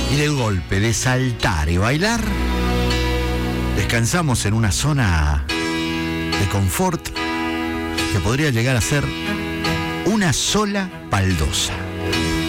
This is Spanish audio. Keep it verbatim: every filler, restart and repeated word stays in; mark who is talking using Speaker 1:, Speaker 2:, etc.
Speaker 1: Y del golpe de saltar y bailar, descansamos en una zona de confort que podría llegar a ser una sola baldosa.